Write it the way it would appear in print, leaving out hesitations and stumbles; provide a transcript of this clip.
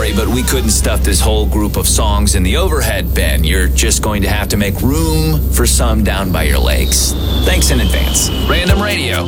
sorry, but we couldn't stuff this whole group of songs in the overhead bin. You're just going to have to make room for some down by your legs. Thanks in advance. Random Radio.